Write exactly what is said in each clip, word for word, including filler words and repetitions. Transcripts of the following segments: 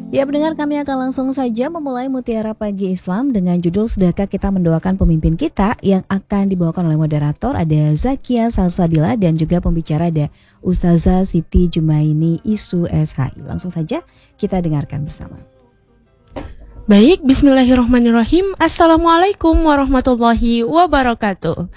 Ya pendengar, kami akan langsung saja memulai Mutiara Pagi Islam dengan judul Sudahkah Kita Mendoakan Pemimpin Kita, yang akan dibawakan oleh moderator ada Zakia Salsabila dan juga pembicara ada Ustazah Siti Jumaini Isu S H I. Langsung saja kita dengarkan bersama. Baik, bismillahirrahmanirrahim. Assalamualaikum warahmatullahi wabarakatuh.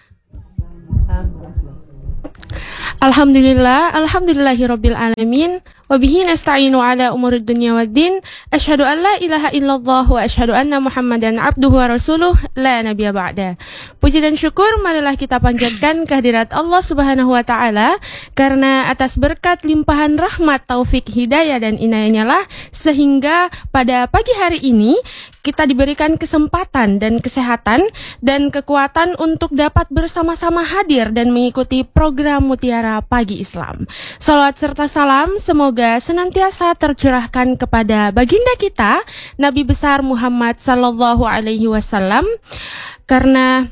Alhamdulillah, alhamdulillahirabbil alamin, wa bihi nasta'inu ala umurid dunya waddin. Asyhadu an la ilaha illallah wa asyhadu anna Muhammadan abduhu wa rasuluh la nabiyya ba'da. Puji dan syukur marilah kita panjatkan kehadirat Allah Subhanahu wa taala, karena atas berkat limpahan rahmat, taufik, hidayah dan inayahnya lah sehingga pada pagi hari ini kita diberikan kesempatan dan kesehatan dan kekuatan untuk dapat bersama-sama hadir dan mengikuti program Mutiara Pagi Islam. Salawat serta salam semoga senantiasa tercurahkan kepada baginda kita Nabi besar Muhammad sallallahu alaihi wasallam, karena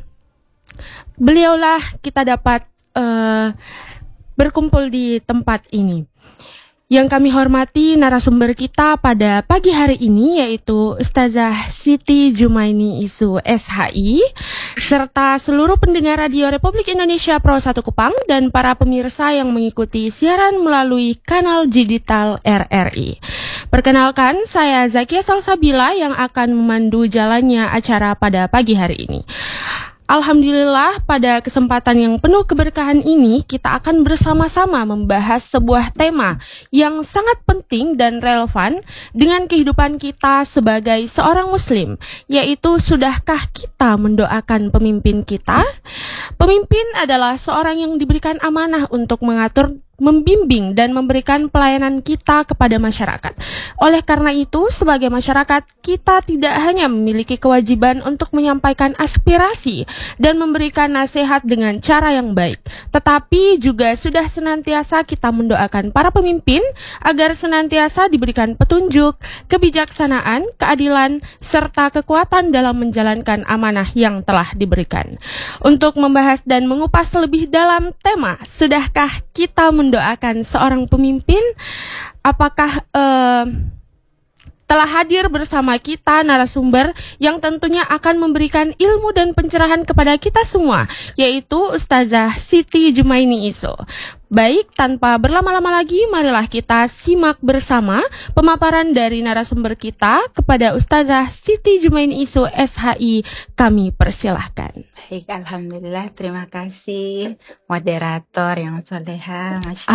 beliaulah kita dapat uh, berkumpul di tempat ini. Yang kami hormati narasumber kita pada pagi hari ini yaitu Ustazah Siti Jumaini Isu S H I, serta seluruh pendengar Radio Republik Indonesia Pro satu Kupang dan para pemirsa yang mengikuti siaran melalui kanal digital R R I. Perkenalkan, saya Zakia Salsabila yang akan memandu jalannya acara pada pagi hari ini. Alhamdulillah, pada kesempatan yang penuh keberkahan ini kita akan bersama-sama membahas sebuah tema yang sangat penting dan relevan dengan kehidupan kita sebagai seorang muslim, yaitu sudahkah kita mendoakan pemimpin kita? Pemimpin adalah seorang yang diberikan amanah untuk mengatur, membimbing dan memberikan pelayanan kita kepada masyarakat. Oleh karena itu, sebagai masyarakat, kita tidak hanya memiliki kewajiban untuk menyampaikan aspirasi dan memberikan nasihat dengan cara yang baik, tetapi juga sudah senantiasa kita mendoakan para pemimpin agar senantiasa diberikan petunjuk, kebijaksanaan, keadilan, serta kekuatan dalam menjalankan amanah yang telah diberikan. Untuk membahas dan mengupas lebih dalam tema, sudahkah kita mendoakan mendoakan seorang pemimpin, apakah uh, telah hadir bersama kita narasumber yang tentunya akan memberikan ilmu dan pencerahan kepada kita semua, yaitu Ustazah Siti Jumaini Isu. Baik, tanpa berlama-lama lagi, marilah kita simak bersama pemaparan dari narasumber kita kepada Ustazah Siti Jumaini Isu S H I. Kami persilahkan. Baik, alhamdulillah, terima kasih moderator yang soleha, masya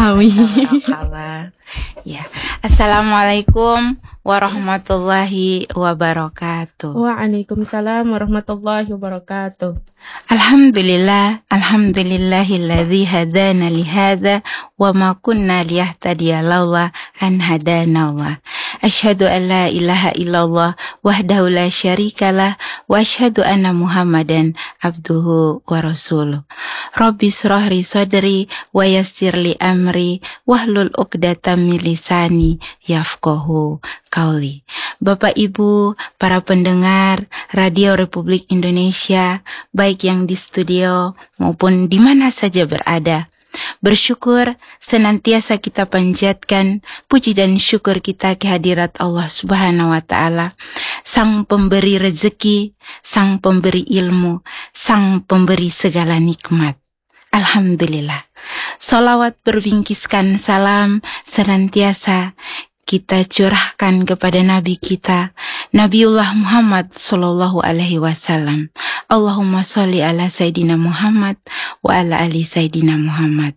Allah. Ya, assalamualaikum warahmatullahi wabarakatuh. Waalaikumsalam warahmatullahi wabarakatuh. Alhamdulillah, alhamdulillahilladzi hadana lihada wa ma kunna liyahtadiya laula an hadana Allah. Asyhadu an la ilaha illallah wahdahu la syarikalah wa asyhadu anna Muhammadan abduhu wa rasuluh. Rabbi shrah li sadri wa yassir li amri wahlul 'uqdatam min lisani yafqahu qauli. Bapak Ibu, para pendengar Radio Republik Indonesia, baik yang di studio maupun di mana saja berada, bersyukur senantiasa kita panjatkan puji dan syukur kita kehadirat Allah Subhanahu wa taala, Sang pemberi rezeki, Sang pemberi ilmu, Sang pemberi segala nikmat. Alhamdulillah. Salawat berbingkiskan salam senantiasa kita curahkan kepada Nabi kita, Nabiullah Muhammad sallallahu alaihi wasallam. Allahumma sholli ala Sayyidina Muhammad wa ala ali Sayyidina Muhammad.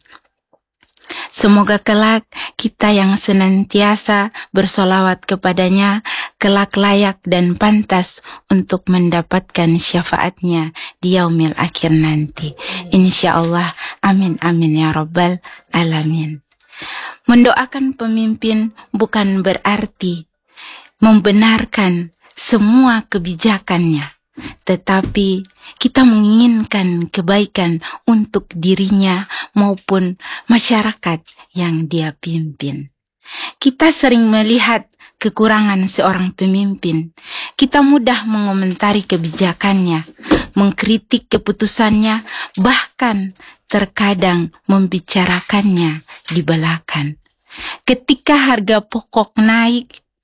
Semoga kelak kita yang senantiasa bersolawat kepadanya, kelak layak dan pantas untuk mendapatkan syafaatnya di yaumil akhir nanti. Insya Allah, amin amin ya rabbal alamin. Mendoakan pemimpin bukan berarti membenarkan semua kebijakannya, tetapi kita menginginkan kebaikan untuk dirinya maupun masyarakat yang dia pimpin. Kita sering melihat kekurangan seorang pemimpin. Kita mudah mengomentari kebijakannya, mengkritik keputusannya, bahkan terkadang membicarakannya di belakang. Ketika harga pokok naik,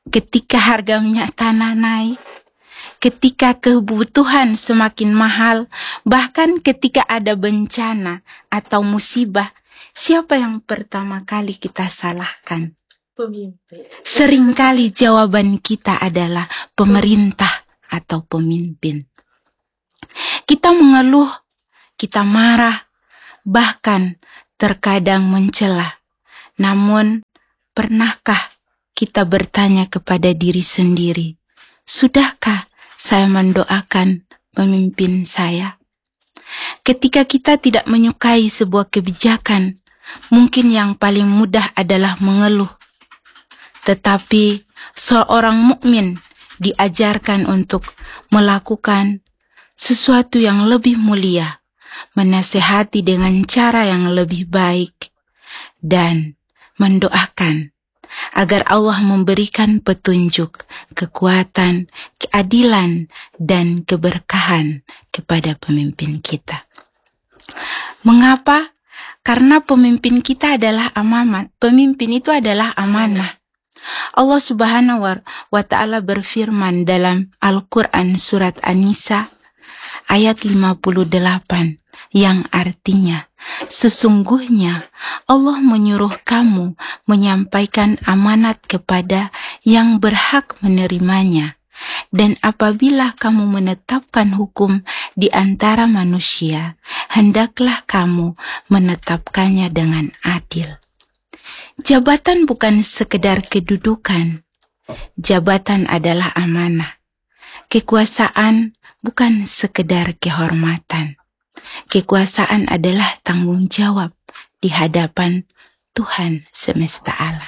ketika harga minyak tanah naik, ketika kebutuhan semakin mahal, bahkan ketika ada bencana atau musibah, siapa yang pertama kali kita salahkan? Pemimpin. Seringkali jawaban kita adalah pemerintah atau pemimpin. Kita mengeluh, kita marah, bahkan terkadang mencela. Namun, pernahkah kita bertanya kepada diri sendiri, sudahkah saya mendoakan pemimpin saya? Ketika kita tidak menyukai sebuah kebijakan, mungkin yang paling mudah adalah mengeluh. Tetapi seorang mukmin diajarkan untuk melakukan sesuatu yang lebih mulia, menasihati dengan cara yang lebih baik, dan mendoakan agar Allah memberikan petunjuk, kekuatan, keadilan, dan keberkahan kepada pemimpin kita. Mengapa? Karena pemimpin kita adalah amanah. Pemimpin itu adalah amanah. Allah Subhanahu wa Ta'ala berfirman dalam Al-Quran surat An-Nisa ayat lima puluh delapan yang artinya, sesungguhnya Allah menyuruh kamu menyampaikan amanat kepada yang berhak menerimanya, dan apabila kamu menetapkan hukum di antara manusia, hendaklah kamu menetapkannya dengan adil. Jabatan bukan sekedar kedudukan. Jabatan adalah amanah. Kekuasaan bukan sekedar kehormatan. Kekuasaan adalah tanggung jawab di hadapan Tuhan semesta alam.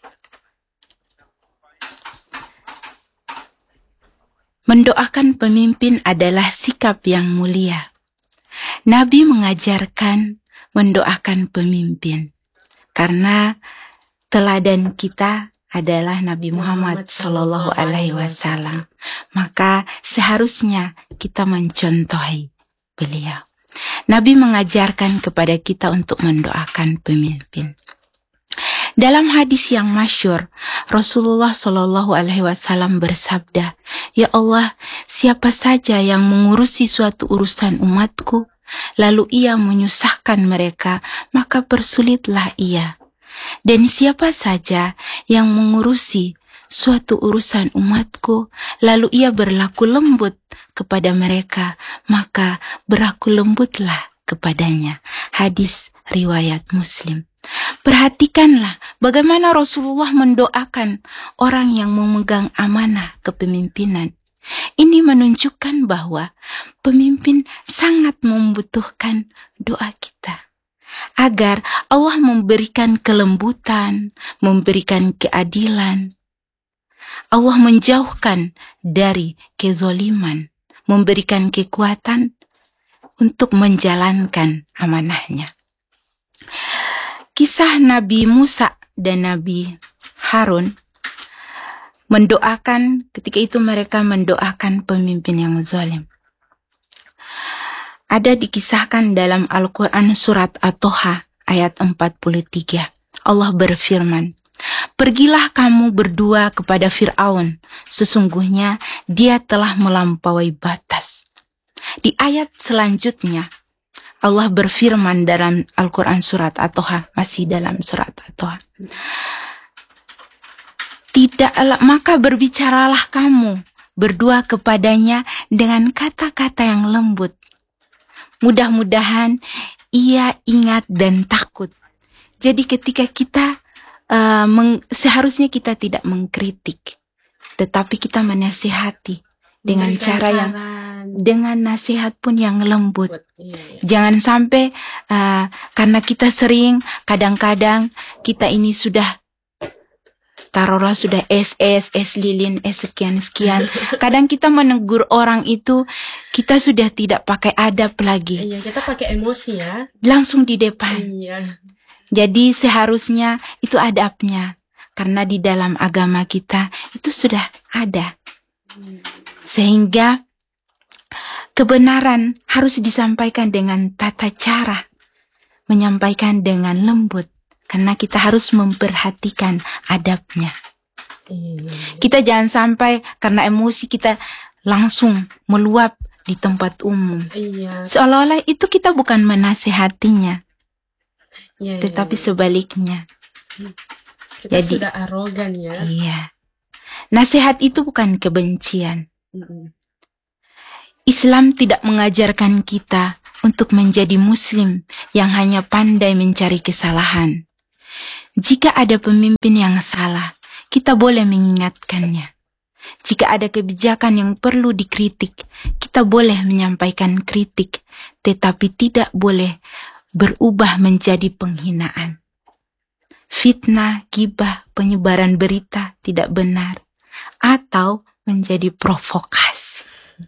Mendoakan pemimpin adalah sikap yang mulia. Nabi mengajarkan mendoakan pemimpin. Karena teladan kita adalah Nabi Muhammad Sallallahu Alaihi Wasallam, maka seharusnya kita mencontohi beliau. Nabi mengajarkan kepada kita untuk mendoakan pemimpin. Dalam hadis yang masyhur, Rasulullah Sallallahu Alaihi Wasallam bersabda, "Ya Allah, siapa saja yang mengurusi suatu urusan umatku, lalu ia menyusahkan mereka, maka persulitlah ia. Dan siapa saja yang mengurusi suatu urusan umatku, lalu ia berlaku lembut kepada mereka, maka berlaku lembutlah kepadanya." Hadis riwayat Muslim. Perhatikanlah bagaimana Rasulullah mendoakan orang yang memegang amanah kepemimpinan. Ini menunjukkan bahwa pemimpin sangat membutuhkan doa kita, agar Allah memberikan kelembutan, memberikan keadilan. Allah menjauhkan dari kezaliman, memberikan kekuatan untuk menjalankan amanahnya. Kisah Nabi Musa dan Nabi Harun mendoakan, ketika itu mereka mendoakan pemimpin yang zalim. Ada dikisahkan dalam Al-Quran surat At-Toha ayat empat puluh tiga. Allah berfirman, "Pergilah kamu berdua kepada Fir'aun, sesungguhnya dia telah melampaui batas." Di ayat selanjutnya, Allah berfirman dalam Al-Quran surat At-Toha, masih dalam surat At-Toha. Tidaklah, maka berbicaralah kamu berdua kepadanya dengan kata-kata yang lembut. Mudah-mudahan ia ingat dan takut. Jadi ketika kita, uh, meng, seharusnya kita tidak mengkritik, tetapi kita menasihati dengan Berikan cara yang dengan nasihat pun yang lembut. Iya, iya. Jangan sampai uh, karena kita sering, kadang-kadang kita ini sudah taruhlah sudah S S, S lilin, S sekian-sekian. Kadang kita menegur orang itu, kita sudah tidak pakai adab lagi. Iya, kita pakai emosi ya. Langsung di depan. Iya. Jadi seharusnya itu adabnya. Karena di dalam agama kita itu sudah ada. Sehingga kebenaran harus disampaikan dengan tata cara, menyampaikan dengan lembut, karena kita harus memperhatikan adabnya. Iya. Kita jangan sampai karena emosi kita langsung meluap di tempat umum. Iya. Seolah-olah itu kita bukan menasehatinya, Iya, tetapi iya. sebaliknya. Kita Jadi, sudah arogan ya. Iya. Nasihat itu bukan kebencian. Mm-mm. Islam tidak mengajarkan kita untuk menjadi muslim yang hanya pandai mencari kesalahan. Jika ada pemimpin yang salah, kita boleh mengingatkannya. Jika ada kebijakan yang perlu dikritik, kita boleh menyampaikan kritik, tetapi tidak boleh berubah menjadi penghinaan. Fitnah, gibah, penyebaran berita tidak benar, atau menjadi provokasi.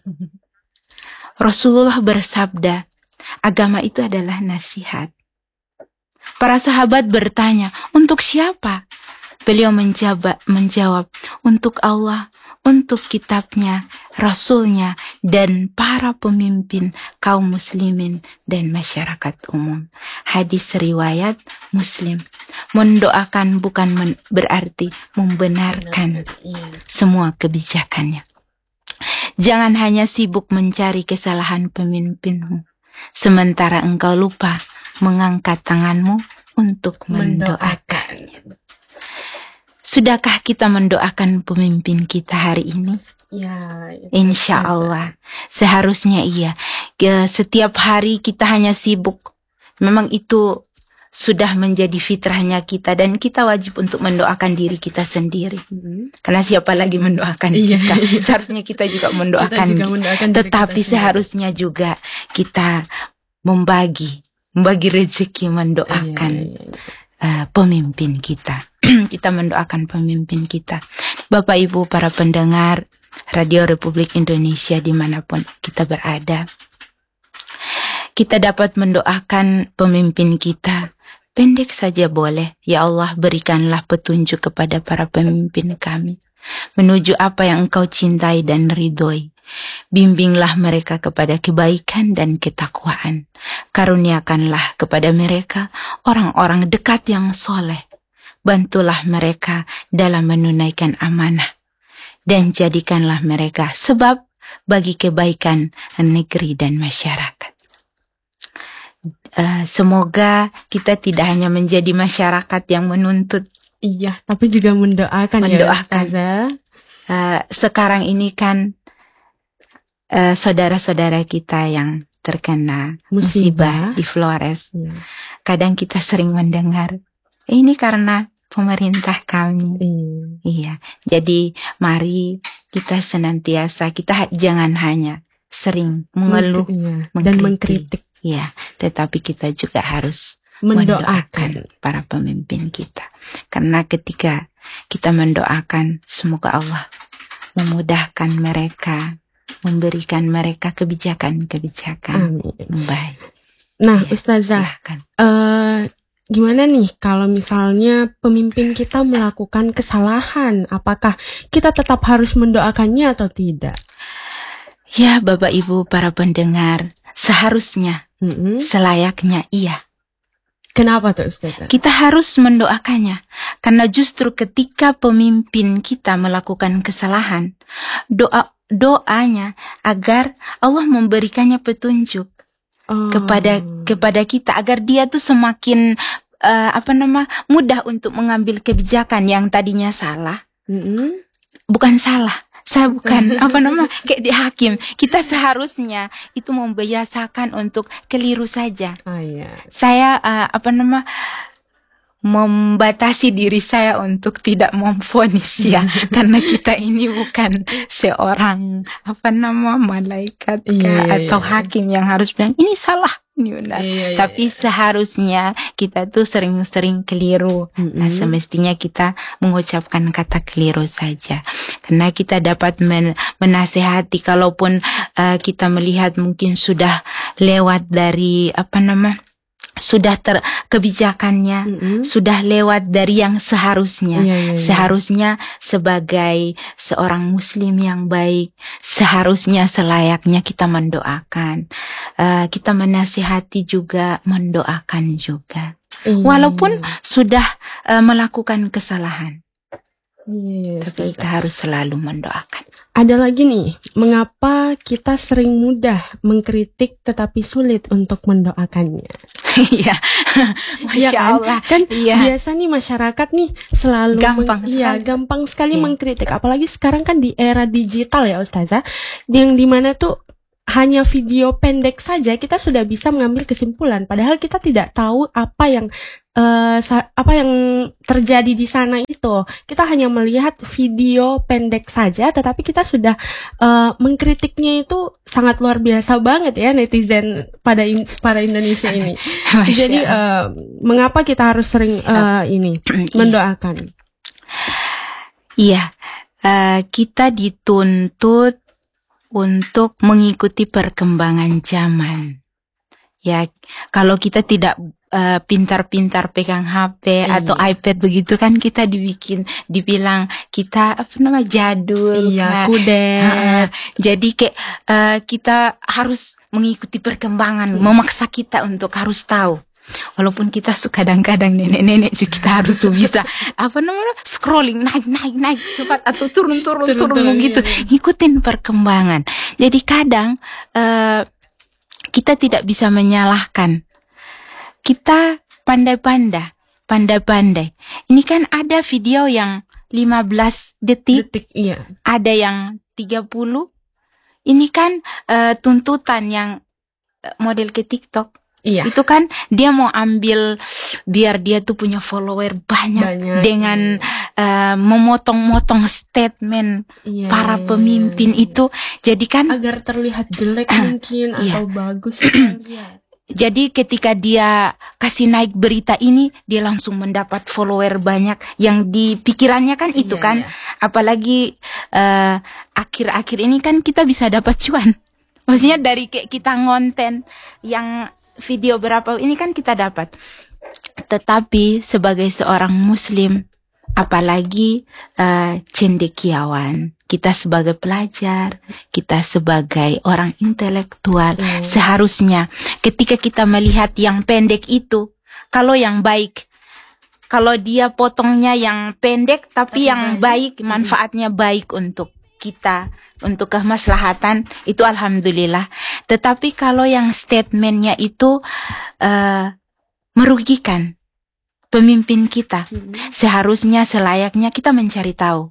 Rasulullah bersabda, agama itu adalah nasihat. Para sahabat bertanya, untuk siapa? Beliau menjawab, menjawab, untuk Allah, untuk kitabnya, Rasulnya, dan para pemimpin kaum muslimin dan masyarakat umum. Hadis riwayat Muslim. Mendoakan bukan men- berarti membenarkan semua kebijakannya. Jangan hanya sibuk mencari kesalahan pemimpinmu, sementara engkau lupa mengangkat tanganmu untuk mendoakannya. Sudahkah kita mendoakan pemimpin kita hari ini? Ya, Insya Allah. Seharusnya iya. Setiap hari kita hanya sibuk. Memang itu sudah menjadi fitrahnya kita. Dan kita wajib untuk mendoakan diri kita sendiri. Mm-hmm. Karena siapa lagi mendoakan iya, kita. iya. Seharusnya kita juga mendoakan. Kita juga mendoakan Tetapi seharusnya juga kita membagi. Membagi rezeki mendoakan. Iya, iya, iya. Uh, pemimpin kita. Kita mendoakan pemimpin kita. Bapak Ibu para pendengar Radio Republik Indonesia dimanapun kita berada, kita dapat mendoakan pemimpin kita. Pendek saja boleh. Ya Allah, berikanlah petunjuk kepada para pemimpin kami menuju apa yang Engkau cintai dan ridhoi. Bimbinglah mereka kepada kebaikan dan ketakwaan. Karuniakanlah kepada mereka orang-orang dekat yang soleh. Bantulah mereka dalam menunaikan amanah. Dan jadikanlah mereka sebab bagi kebaikan negeri dan masyarakat. Uh, semoga kita tidak hanya menjadi masyarakat yang menuntut. Iya, tapi juga mendoakan, mendoakan. Ya, uh, sekarang ini kan Uh, saudara-saudara kita yang terkena musibah, musibah di Flores. Hmm. Kadang kita sering mendengar, eh, ini karena pemerintah kami. Hmm. Iya. Jadi mari kita senantiasa, kita jangan hanya sering mengeluh iya. dan mengkritik. Iya, tetapi kita juga harus mendoakan. mendoakan para pemimpin kita. Karena ketika kita mendoakan, semoga Allah memudahkan mereka, memberikan mereka kebijakan-kebijakan baik. Nah, ya, Ustazah, uh, gimana nih kalau misalnya pemimpin kita melakukan kesalahan? Apakah kita tetap harus mendoakannya atau tidak? Ya, Bapak Ibu para pendengar, seharusnya, mm-hmm. selayaknya iya. Kenapa tuh, Ustazah? Kita harus mendoakannya. Karena justru ketika pemimpin kita melakukan kesalahan, doa doanya agar Allah memberikannya petunjuk oh. kepada kepada kita agar dia tuh semakin uh, apa nama mudah untuk mengambil kebijakan yang tadinya salah. Mm-hmm. Bukan salah, saya bukan apa nama kayak di hakim. Kita seharusnya itu membiasakan untuk keliru saja. Oh, yeah. Saya uh, apa nama membatasi diri saya untuk tidak memvonis ya, karena kita ini bukan seorang apa nama malaikat iya, atau iya. hakim yang harus bilang ini salah, ini benar. Iya, iya, Tapi iya. seharusnya kita tuh sering-sering keliru. Mm-hmm. Nah, semestinya kita mengucapkan kata keliru saja, karena kita dapat men- menasehati kalaupun uh, kita melihat mungkin sudah lewat dari apa nama sudah ter kebijakannya mm-hmm. sudah lewat dari yang seharusnya. Yeah, yeah, yeah. Seharusnya sebagai seorang muslim yang baik, seharusnya selayaknya kita mendoakan, uh, kita menasihati juga, mendoakan juga. Yeah. Walaupun sudah uh, melakukan kesalahan. Yes, Tapi kita harus selalu mendoakan. Ada lagi nih, mengapa kita sering mudah mengkritik tetapi sulit untuk mendoakannya? Iya, Masya kan? Allah. Kan Iya. biasa nih masyarakat nih selalu Gampang meng- iya, sekali. gampang sekali Iya. mengkritik. Apalagi sekarang kan di era digital ya Ustazah, yang dimana tuh hanya video pendek saja kita sudah bisa mengambil kesimpulan. Padahal kita tidak tahu apa yang eh, sa- apa yang terjadi di sana itu. Kita hanya melihat video pendek saja, tetapi kita sudah eh, mengkritiknya itu sangat luar biasa banget ya netizen pada in- para Indonesia ini. Masya Jadi Allah. eh, mengapa kita harus sering eh, ini mendoakan? Iya, eh, kita dituntut untuk mengikuti perkembangan zaman. Ya, kalau kita tidak eh, pintar-pintar pegang H P Iya. atau iPad begitu kan kita dibikin, dibilang kita apa nama jadul. Iya, Kak. kudet. Ha-ha. Jadi kayak eh, kita harus mengikuti perkembangan, memaksa kita untuk harus tahu. Walaupun kita suka kadang-kadang nenek-nenek juga kita harus bisa apa namanya scrolling naik naik naik cepat atau turun turun turun, Turun-turun, gitu, iya. ikutin perkembangan. Jadi kadang eh, kita tidak bisa menyalahkan. Kita pandai-pandai, pandai-pandai. Ini kan ada video yang lima belas detik, Detik, iya. ada yang tiga puluh. Ini kan eh, tuntutan yang eh, model ke TikTok. Iya. Itu kan dia mau ambil biar dia tuh punya follower banyak, Banyak, dengan eh, memotong-motong statement Iya, para iya, pemimpin iya. itu. Jadi kan Agar terlihat jelek mungkin Iya. atau bagus sekali, ya. jadi ketika dia kasih naik berita ini, dia langsung mendapat follower banyak. Yang di pikirannya kan itu Iya, kan. iya. Apalagi eh, akhir-akhir ini kan kita bisa dapat cuan. Maksudnya dari kayak kita ngonten yang video berapa ini kan kita dapat. Tetapi sebagai seorang muslim, apalagi uh, cendekiawan, kita sebagai pelajar, kita sebagai orang intelektual, Hmm. seharusnya ketika kita melihat yang pendek itu, kalau yang baik, kalau dia potongnya yang pendek tapi, Tapi yang baik. baik, manfaatnya baik untuk kita, untuk kemaslahatan, itu alhamdulillah. Tetapi kalau yang statementnya itu uh, merugikan pemimpin kita, Hmm. seharusnya selayaknya kita mencari tahu.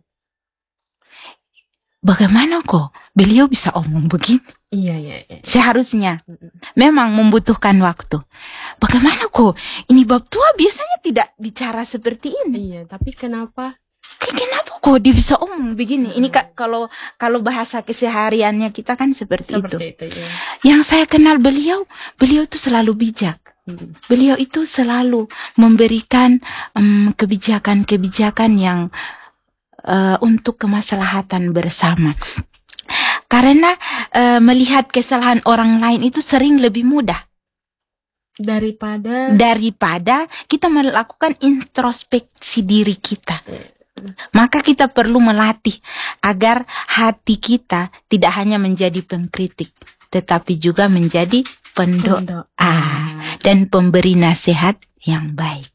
Bagaimana kok beliau bisa omong begini? Iya, iya, iya. Seharusnya Mm-mm. memang membutuhkan waktu. Bagaimana kok ini bab tua biasanya tidak bicara seperti ini? Iya, tapi kenapa? Kayak kenapa kok dia bisa omong begini? Ini kak kalau kalau bahasa kesehariannya kita kan seperti, itu. Seperti itu, ya. Yang saya kenal beliau, beliau itu selalu bijak. Mm. Beliau itu selalu memberikan em, kebijakan-kebijakan yang eh, untuk kemaslahatan bersama. Karena eh, melihat kesalahan orang lain itu sering lebih mudah Daripada daripada kita melakukan introspeksi diri kita. Iya. Maka kita perlu melatih agar hati kita tidak hanya menjadi pengkritik, tetapi juga menjadi pendoa pendoa. dan pemberi nasihat yang baik.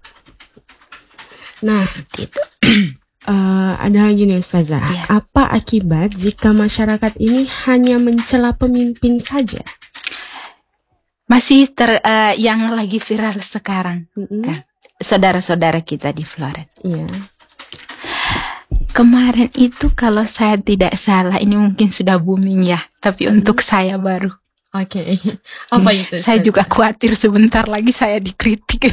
Nah, Seperti itu. eh, ada lagi nih Ustazah. Iya. Apa akibat jika masyarakat ini hanya mencela pemimpin saja? Masih ter eh, yang lagi viral sekarang, Mm-mm. Ya. saudara-saudara kita di Flores. Iya. Kemarin itu kalau saya tidak salah, ini mungkin sudah booming ya, tapi untuk saya baru. Oke. Apa itu? Saya Ustazah? juga khawatir sebentar lagi saya dikritik.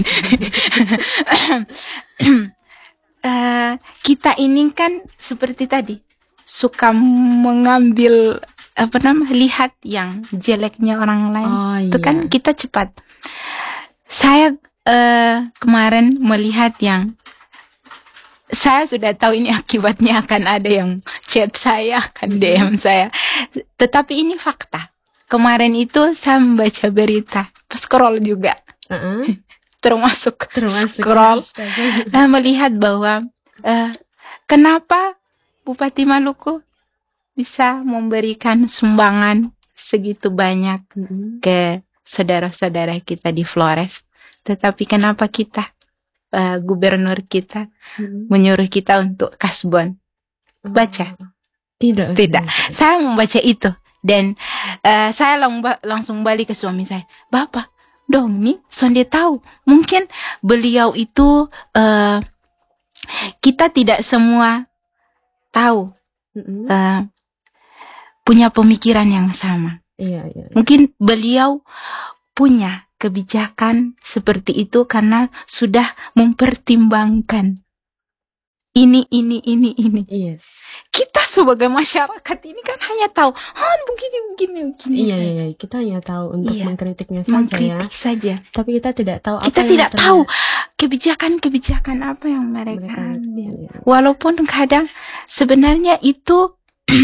Eh, kita ini kan seperti tadi suka mengambil apa nama lihat yang jeleknya orang lain. Oh, Itu iya. kan kita cepat. Saya eh, kemarin melihat yang saya sudah tahu ini akibatnya akan ada yang chat saya, akan D M saya. Tetapi ini fakta. Kemarin itu saya membaca berita, scroll juga, Uh-uh. termasuk, Termasuk scroll, Ustazah. nah, melihat bahwa eh, kenapa Bupati Maluku bisa memberikan sumbangan segitu banyak Mm-mm. ke saudara-saudara kita di Flores, tetapi kenapa kita uh, gubernur kita Hmm. menyuruh kita untuk kasbon. Baca? Tidak. Tidak. Ustazah. Saya membaca itu dan uh, saya lang- langsung balik ke suami saya. Bapak, dong nih, sonde tahu. Mungkin beliau itu uh, kita tidak semua tahu Mm-mm. uh, punya pemikiran yang sama. Iya, iya. Mungkin beliau punya kebijakan seperti itu karena sudah mempertimbangkan ini, ini, ini, ini. Yes. Kita sebagai masyarakat ini kan hanya tahu, oh begini, begini, begini. Iya, iya, iya. Kita hanya tahu untuk Iya. mengkritiknya saja ya. Mengkritik saja. Tapi kita tidak tahu apa Kita yang tidak ternyata tahu kebijakan-kebijakan apa yang mereka mereka ambil. iya. Walaupun kadang sebenarnya itu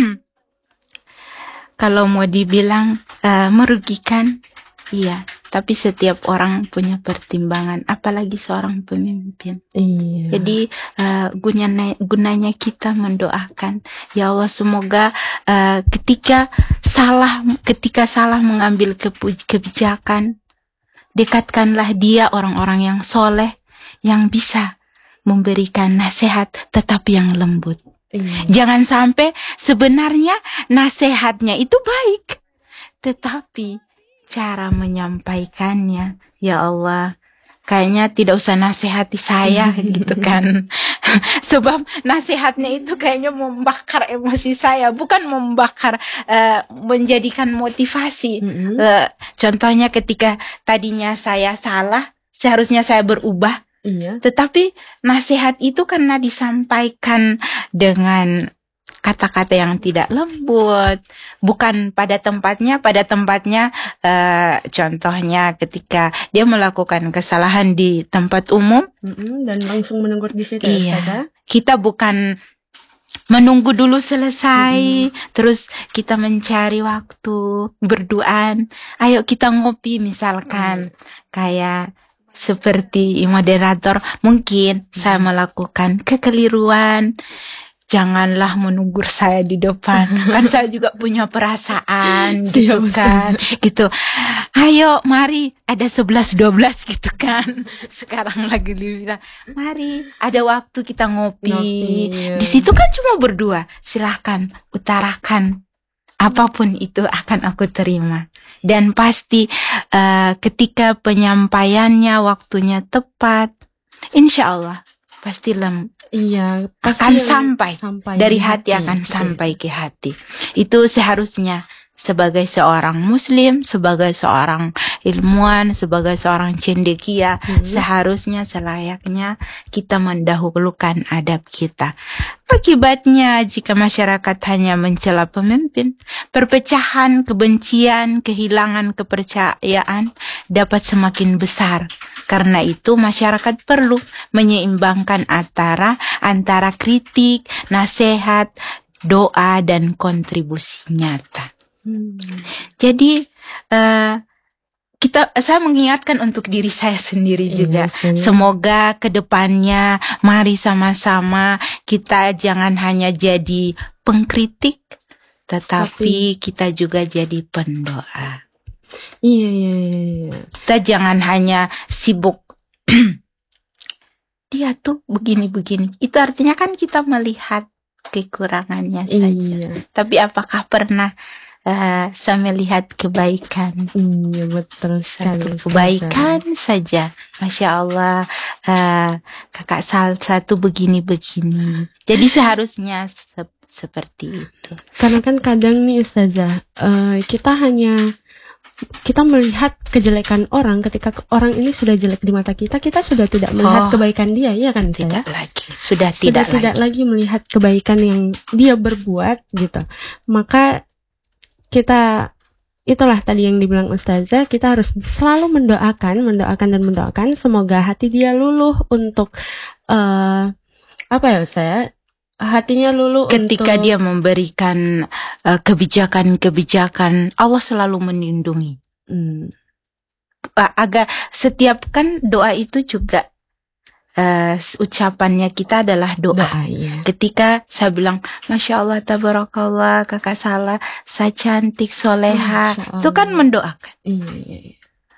kalau mau dibilang uh, merugikan, iya. Tapi setiap orang punya pertimbangan, apalagi seorang pemimpin. Iya. Jadi uh, gunanya, gunanya kita mendoakan, ya Allah semoga uh, ketika salah ketika salah mengambil kepu- kebijakan, dekatkanlah dia orang-orang yang soleh yang bisa memberikan nasihat tetapi yang lembut. Iya. Jangan sampai sebenarnya nasihatnya itu baik, tetapi cara menyampaikannya, ya Allah, kayaknya tidak usah nasihati saya gitu kan. Sebab nasihatnya itu kayaknya membakar emosi saya, bukan membakar, uh, menjadikan motivasi. Mm-mm. Uh, contohnya ketika tadinya saya salah, seharusnya saya berubah. Iya. Tetapi nasihat itu karena disampaikan dengan kata-kata yang tidak lembut, bukan pada tempatnya, pada tempatnya uh, contohnya ketika dia melakukan kesalahan di tempat umum, Mm-mm. Dan langsung menegur di situ, iya, Ustazah. kita bukan menunggu dulu selesai, mm-hmm. terus kita mencari waktu berduaan, ayo kita ngopi misalkan, mm. kayak seperti moderator, mungkin hmm. saya melakukan kekeliruan, janganlah menegur saya di depan, kan saya juga punya perasaan gitu kan, gitu. Ayo, mari, ada sebelas dua belas gitu kan. Sekarang lagi bilang, mari, ada waktu kita ngopi. ngopi. Di situ kan cuma berdua, silahkan utarakan. Apapun itu akan aku terima. Dan pasti uh, ketika penyampaiannya waktunya tepat, insya Allah pasti lem, iya, pasti akan sampai, sampai dari hati, hati akan iya. sampai ke hati. Itu seharusnya sebagai seorang muslim, sebagai seorang ilmuwan, sebagai seorang cendekia, hmm. seharusnya selayaknya kita mendahulukan adab kita. Akibatnya jika masyarakat hanya mencela pemimpin, perpecahan, kebencian, kehilangan kepercayaan dapat semakin besar. Karena itu masyarakat perlu menyeimbangkan antara antara kritik, nasihat, doa dan kontribusi nyata. Hmm. Jadi uh, kita, saya mengingatkan untuk diri saya sendiri juga. Iya, semoga kedepannya mari sama-sama kita jangan hanya jadi pengkritik, tetapi Tapi, kita juga jadi pendoa. Iya, iya, iya. Kita jangan hanya sibuk dia tuh begini-begini. Itu artinya kan kita melihat kekurangannya saja. Iya. Tapi apakah pernah Uh, saya melihat kebaikan? Iya, betul sekali. Kebaikan saja, masya Allah. Uh, kakak Sal satu begini-begini. Jadi seharusnya se- seperti itu. Karena kan kadang nih Ustazah, uh, kita hanya kita melihat kejelekan orang ketika orang ini sudah jelek di mata kita, kita sudah tidak melihat oh, kebaikan dia, ya kan Ustazah? Tidak lagi, sudah, sudah tidak, tidak lagi. lagi melihat kebaikan yang dia berbuat gitu. Maka kita, itulah tadi yang dibilang Ustazah, kita harus selalu mendoakan, mendoakan dan mendoakan semoga hati dia luluh untuk uh, apa ya Ustazah? Hatinya luluh ketika untuk, dia memberikan uh, kebijakan-kebijakan, Allah selalu melindungi. Hmm. Uh, agak setiap kan doa itu juga Uh, ucapannya kita adalah doa. doa iya. Ketika saya bilang, masya Allah, tabarakallah, kakak Salah, saya cantik, soleha, itu kan mendoakan. Iya, iya, iya.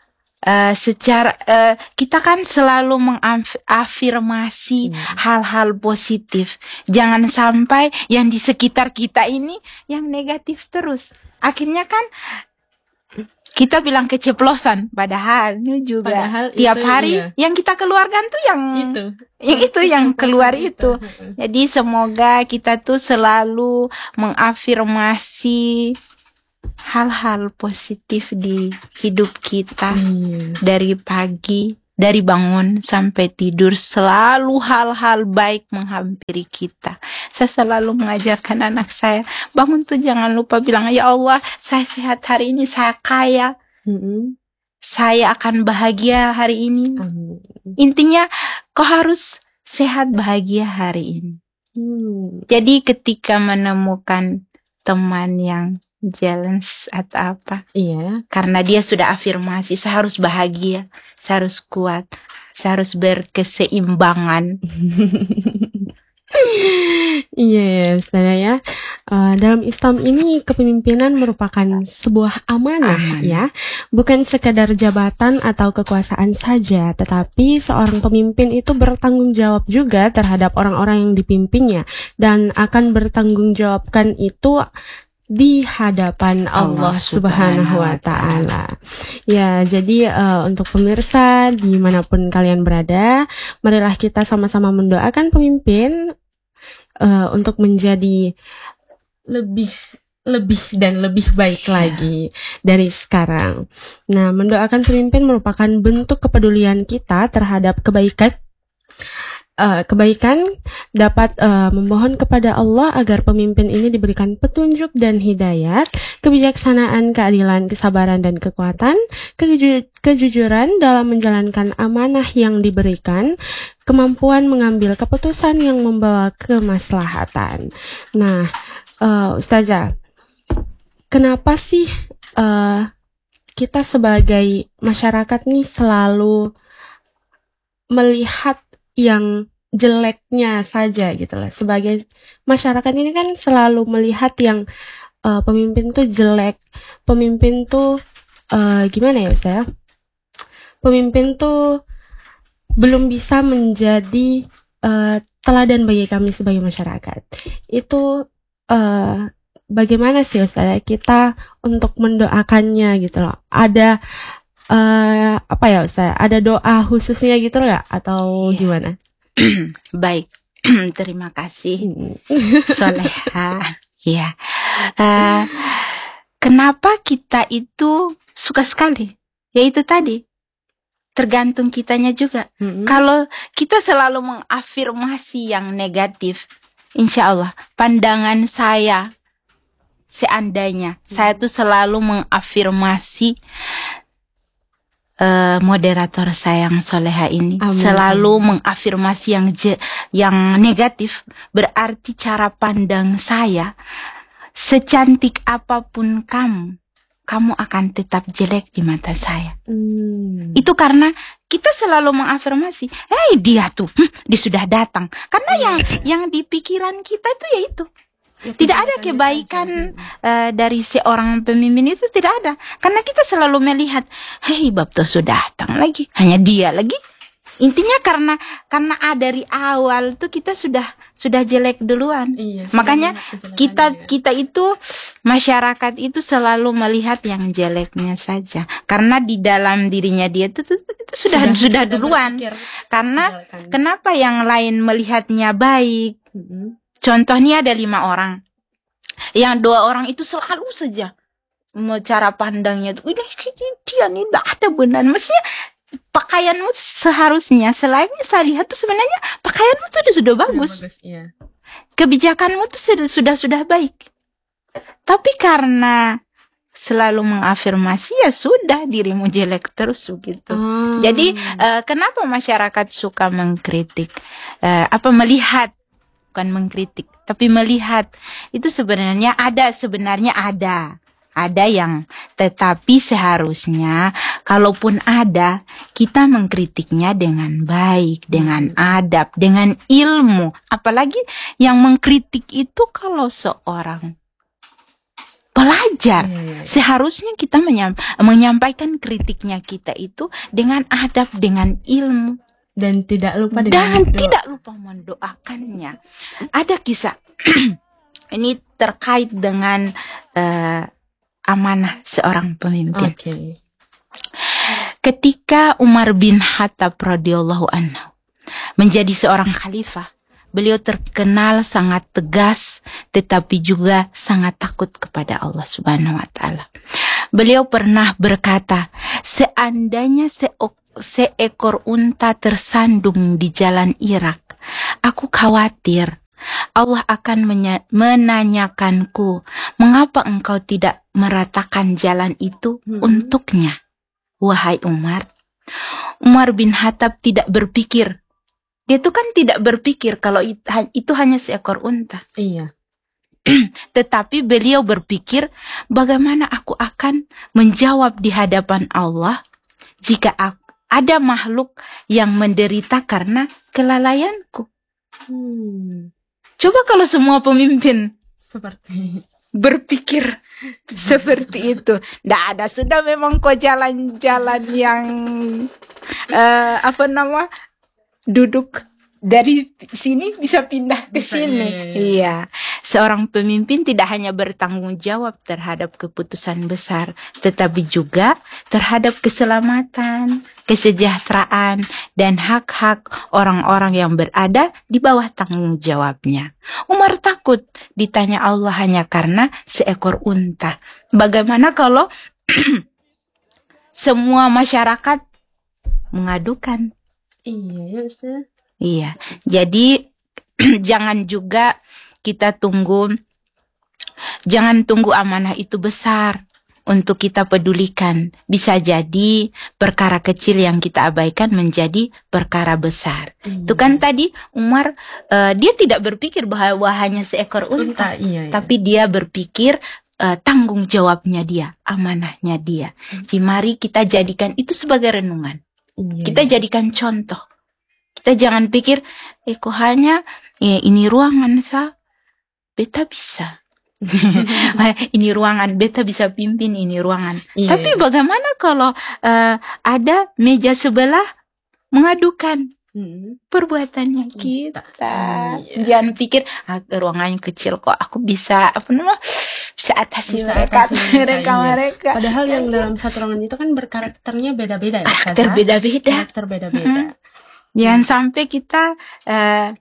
uh, secara uh, kita kan selalu mengafirmasi hmm. hal-hal positif. Jangan sampai yang di sekitar kita ini yang negatif terus. Akhirnya kan kita bilang keceplosan, padahal ini juga padahal tiap itu, hari iya. yang kita keluarkan tuh yang itu, yang itu yang keluar itu. itu. Jadi semoga kita tuh selalu mengafirmasi hal-hal positif di hidup kita hmm. dari pagi, dari bangun sampai tidur, selalu hal-hal baik menghampiri kita. Saya selalu mengajarkan anak saya, bangun tuh jangan lupa bilang, ya Allah, saya sehat hari ini, saya kaya, hmm. saya akan bahagia hari ini. Hmm. Intinya, kau harus sehat bahagia hari ini. Hmm. Jadi ketika menemukan teman yang jalan atau apa, iya, karena dia sudah afirmasi, saya harus bahagia, saya harus kuat, saya harus berkeseimbangan. Iya, yes, ya. Uh, dalam Islam ini kepemimpinan merupakan sebuah amanah, Aman. ya, bukan sekadar jabatan atau kekuasaan saja, tetapi seorang pemimpin itu bertanggung jawab juga terhadap orang-orang yang dipimpinnya dan akan bertanggung jawabkan itu di hadapan Allah, Allah Subhanahu wa Ta'ala. Ya, jadi uh, untuk pemirsa dimanapun kalian berada, marilah kita sama-sama mendoakan pemimpin uh, untuk menjadi lebih lebih dan lebih baik lagi dari sekarang. Nah, mendoakan pemimpin merupakan bentuk kepedulian kita terhadap kebaikan Uh, kebaikan, dapat uh, memohon kepada Allah agar pemimpin ini diberikan petunjuk dan hidayat, kebijaksanaan, keadilan, kesabaran dan kekuatan, keju- kejujuran dalam menjalankan amanah yang diberikan, kemampuan mengambil keputusan yang membawa kemaslahatan. Nah, uh, Ustazah, kenapa sih uh, kita sebagai masyarakat nih selalu melihat yang jeleknya saja gitu lah. Sebagai masyarakat ini kan selalu melihat yang uh, pemimpin tuh jelek, pemimpin tuh uh, gimana ya Ustaz? Pemimpin tuh belum bisa menjadi uh, teladan bagi kami sebagai masyarakat. Itu uh, bagaimana sih Ustaz kita untuk mendoakannya gitu loh? Ada Uh, apa ya Ustaz? Ada doa khususnya gitu nggak? Atau yeah. gimana? Baik, terima kasih Soleha. Ya, uh, kenapa kita itu suka sekali? Ya itu tadi, tergantung kitanya juga. Mm-hmm. Kalau kita selalu mengafirmasi yang negatif, insya Allah pandangan saya, seandainya mm-hmm. saya tuh selalu mengafirmasi Uh, moderator saya yang Soleha ini Amin. Selalu mengafirmasi yang je, yang negatif, berarti cara pandang saya, secantik apapun kamu, kamu akan tetap jelek di mata saya. Hmm. Itu karena kita selalu mengafirmasi, hei dia tuh, hm, dia sudah datang. Karena hmm. yang yang di pikiran kita itu ya itu. Ya, tidak ada kebaikan uh, dari seorang pemimpin itu, tidak ada. Karena kita selalu melihat, hei bab tuh sudah datang lagi, hanya dia lagi. Intinya karena karena ah, dari awal tuh kita sudah sudah jelek duluan. Iya, makanya kita ya. kita itu masyarakat itu selalu melihat yang jeleknya saja. Karena di dalam dirinya dia itu, itu, itu sudah sudah, sudah duluan. Karena kenapa yang lain melihatnya baik? Mm-hmm. Contohnya ada lima orang, yang dua orang itu selalu saja cara pandangnya tuh, udah dia nih tidak ada benar. Maksudnya pakaianmu seharusnya, selainnya saya lihat tuh sebenarnya pakaianmu sudah sudah bagus, bagus iya. Kebijakanmu tuh sudah sudah sudah baik. Tapi karena selalu mengafirmasi, ya sudah dirimu jelek terus gitu. Hmm. Jadi uh, kenapa masyarakat suka mengkritik, uh, apa melihat? Bukan mengkritik, tapi melihat. Itu sebenarnya ada, sebenarnya ada. Ada yang, tetapi seharusnya kalaupun ada, kita mengkritiknya dengan baik, dengan adab, dengan ilmu. Apalagi yang mengkritik itu kalau seorang pelajar. Iya, iya, iya. Seharusnya kita menyam- menyampaikan kritiknya kita itu dengan adab, dengan ilmu, Dan tidak lupa dan dengan doa. tidak lupa mendoakannya. Ada kisah ini terkait dengan uh, amanah seorang pemimpin. Oke. Ketika Umar bin Khattab radhiyallahu anhu menjadi seorang khalifah, beliau terkenal sangat tegas, tetapi juga sangat takut kepada Allah Subhanahu wa Ta'ala. Beliau pernah berkata, seandainya seok, seekor unta tersandung di jalan Irak, aku khawatir Allah akan menya- menanyakanku, mengapa engkau tidak meratakan jalan itu Hmm. untuknya? Wahai Umar, Umar bin Khattab tidak berpikir. Dia itu kan tidak berpikir kalau it- itu hanya seekor unta. Iya. Tetapi beliau berpikir, bagaimana aku akan menjawab di hadapan Allah jika aku, ada makhluk yang menderita karena kelalaianku. Hmm. Coba kalau semua pemimpin Seperti berpikir seperti itu. Nggak ada, sudah memang kok jalan-jalan yang eh, apa nama duduk dari sini bisa pindah ke Bisa, sini. iya, iya, iya. Iya, seorang pemimpin tidak hanya bertanggung jawab terhadap keputusan besar, tetapi juga terhadap keselamatan, kesejahteraan, dan hak-hak orang-orang yang berada di bawah tanggung jawabnya. Umar takut ditanya Allah hanya karena seekor unta. Bagaimana kalau semua masyarakat mengadukan? iya ya Ustaz. Iya, jadi jangan juga kita tunggu, jangan tunggu amanah itu besar untuk kita pedulikan. Bisa jadi perkara kecil yang kita abaikan menjadi perkara besar. Iya. Itu kan tadi Umar, uh, dia tidak berpikir bahwa hanya seekor unta, Unta, iya, iya. tapi dia berpikir uh, tanggung jawabnya dia, amanahnya dia. Jadi mari kita jadikan itu sebagai renungan. Iya, Kita iya. jadikan contoh. Kita jangan pikir, eh kok hanya eh, ini ruangan sa, beta bisa. Ini ruangan, beta bisa pimpin ini ruangan. Iya, Tapi iya. bagaimana kalau eh, ada meja sebelah mengadukan Hmm. perbuatannya kita? Iya. Jangan pikir, ah, ruangannya kecil kok aku bisa apa nama? Bisa atasi Bisa mereka, atasi mereka, mereka, iya. mereka. Padahal yang dalam satu ruangan itu kan berkarakternya beda-beda ya Ustaz, Karakter ya? beda-beda. Karakter beda-beda. Jangan sampai kita uh,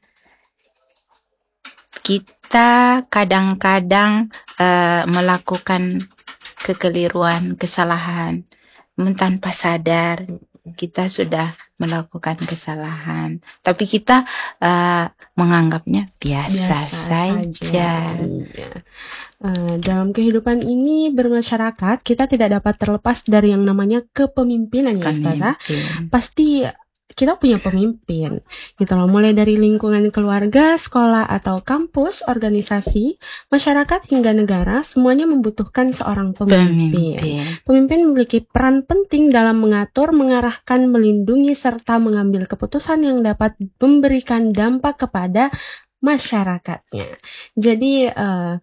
kita kadang-kadang uh, melakukan kekeliruan, kesalahan tanpa sadar. Kita sudah melakukan kesalahan, tapi kita uh, menganggapnya biasa, saja. Iya. Uh, dalam kehidupan ini bermasyarakat, kita tidak dapat terlepas dari yang namanya kepemimpinan ya Ustaz. Pemimpin. Pasti kita punya pemimpin gitu loh, mulai dari lingkungan keluarga, sekolah atau kampus, organisasi, masyarakat hingga negara, semuanya membutuhkan seorang pemimpin. Pemimpin. Pemimpin memiliki peran penting dalam mengatur, mengarahkan, melindungi, serta mengambil keputusan yang dapat memberikan dampak kepada masyarakatnya. Jadi uh,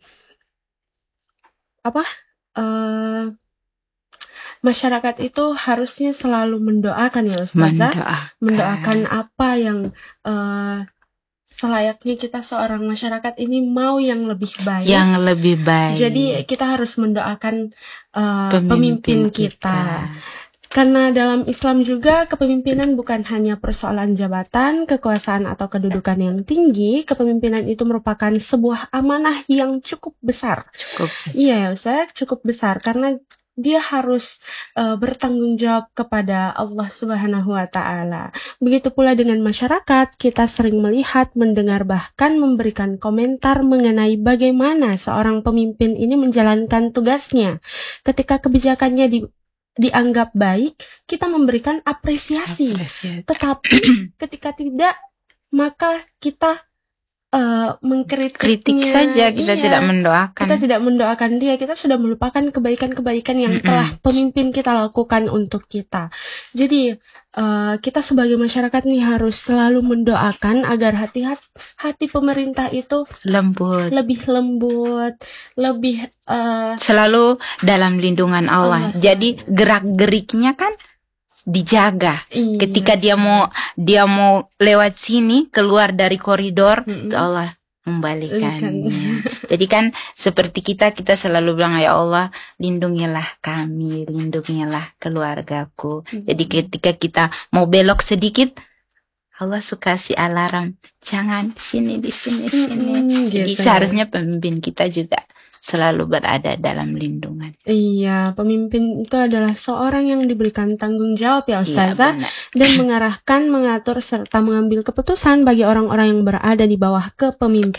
apa uh, masyarakat itu harusnya selalu mendoakan ya Ustazah, Mendoakan. mendoakan apa yang uh, selayaknya kita seorang masyarakat ini mau yang lebih baik. Yang lebih baik. Jadi kita harus mendoakan uh, pemimpin, Pemimpin kita. Karena dalam Islam juga kepemimpinan bukan hanya persoalan jabatan, kekuasaan atau kedudukan yang tinggi. Kepemimpinan itu merupakan sebuah amanah yang cukup besar. Cukup. Iya ya Ustaz, cukup besar karena dia harus uh, bertanggung jawab kepada Allah Subhanahu wa Ta'ala. Begitu pula dengan masyarakat, kita sering melihat, mendengar, bahkan memberikan komentar mengenai bagaimana seorang pemimpin ini menjalankan tugasnya. Ketika kebijakannya di, dianggap baik, kita memberikan apresiasi. Apresiasi. Tetapi ketika tidak, maka kita uh, mengkritiknya. Kritik saja, kita iya, tidak mendoakan. Kita tidak mendoakan dia, kita sudah melupakan kebaikan-kebaikan yang Mm-mm. telah pemimpin kita lakukan untuk kita. Jadi uh, kita sebagai masyarakat nih harus selalu mendoakan agar hati hati pemerintah itu Lembut, lebih lembut, lebih uh, selalu dalam lindungan Allah. Allah Jadi gerak-geriknya kan dijaga. iya, Ketika dia mau dia mau lewat sini, keluar dari koridor, Mm-mm. itu Allah membalikannya. Balikan. Jadi kan seperti kita kita selalu bilang, ya Allah, lindungilah kami, lindungilah keluargaku. Jadi ketika kita mau belok sedikit, Allah suka kasih alarm, jangan di sini, di sini, di sini. Mm-mm, Jadi gitu. seharusnya pemimpin kita juga selalu berada dalam lindungan. Iya, pemimpin itu adalah seorang yang diberikan tanggung jawab ya Ustazah, Iya, benar. dan mengarahkan, mengatur serta mengambil keputusan bagi orang-orang yang berada di bawah kepemimpinan.